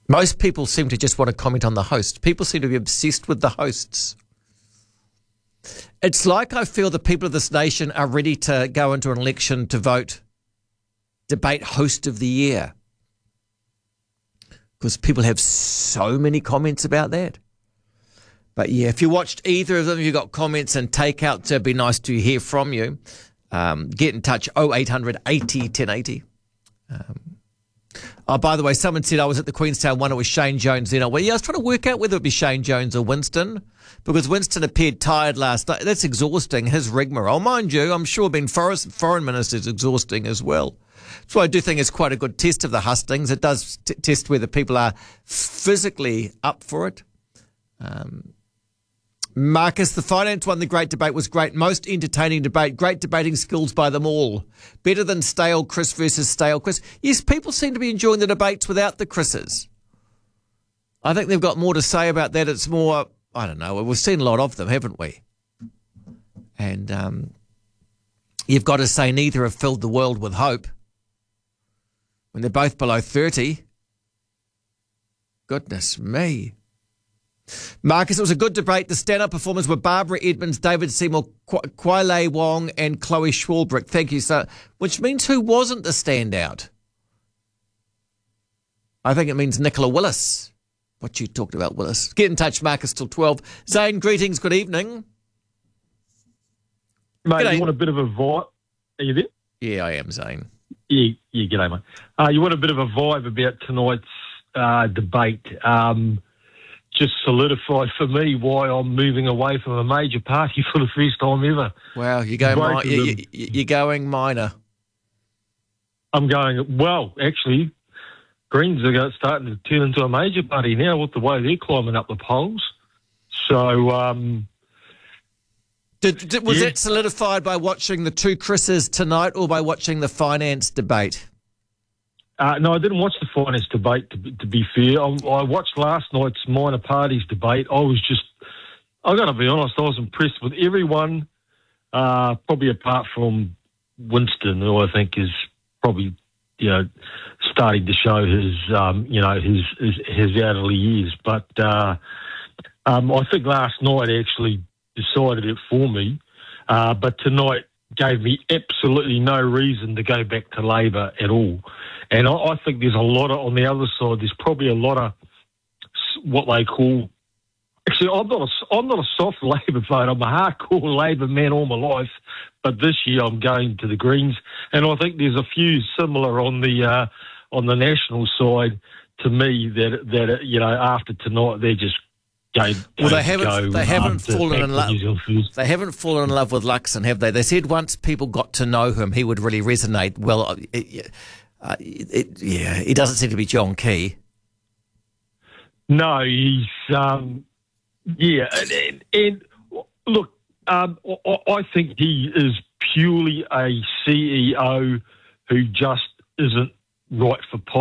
Most people seem to just want to comment on the host. People seem to be obsessed with the hosts. It's like I feel the people of this nation are ready to go into an election to vote debate host of the year, because people have so many comments about that. But yeah, if you watched either of them, you got comments and takeouts, it'd be nice to hear from you. Get in touch, 0800 80 1080. Oh, by the way, someone said I was at the Queenstown one. It was Shane Jones then. Well, yeah, I was trying to work out whether it would be Shane Jones or Winston, because Winston appeared tired last night. That's exhausting, his rigmarole. Mind you, I'm sure being foreign minister is exhausting as well. So I do think it's quite a good test of the hustings. It does test whether people are physically up for it. Marcus, the finance one, the great debate was great. Most entertaining debate. Great debating skills by them all. Better than stale Chris versus stale Chris. Yes, people seem to be enjoying the debates without the Chris's. I think they've got more to say about that. It's more, I don't know, we've seen a lot of them, haven't we? And you've got to say neither have filled the world with hope when they're both below 30. Goodness me. Marcus, it was a good debate. The stand-up performers were Barbara Edmonds, David Seymour, Kwai Wong and Chloe Schwalbrick. Thank you, sir. Which means who wasn't the standout? I think it means Nicola Willis. What you talked about, Willis. Get in touch, Marcus, till 12. Zane, greetings, good evening. Mate, G'day. You want a bit of a vibe? Are you there? Yeah, I am, Zane. Yeah, g'day, mate. You want a bit of a vibe about tonight's debate. Just solidified for me why I'm moving away from a major party for the first time ever. Wow, you're going minor. I'm going, well, actually, Greens are starting to turn into a major party now with the way they're climbing up the polls. So, Was that solidified by watching the two Chris's tonight or by watching the finance debate? No, I didn't watch the finance debate, to be fair. I watched last night's minor parties debate. I've got to be honest, I was impressed with everyone, probably apart from Winston, who I think is probably, starting to show his elderly years. But I think last night actually decided it for me. But tonight gave me absolutely no reason to go back to Labor at all. And I think there's a lot of, on the other side, there's probably a lot of what they call, actually, I'm not a soft Labor vote. I'm a hardcore Labor man all my life. But this year I'm going to the Greens. And I think there's a few similar on the national side to me that after tonight, they're just going. Well, they haven't fallen in love. They haven't fallen in love with Luxon, have they? They said once people got to know him, he would really resonate. Well, he doesn't seem to be John Key. No, he's and look, I think he is purely a CEO who just isn't right for politics.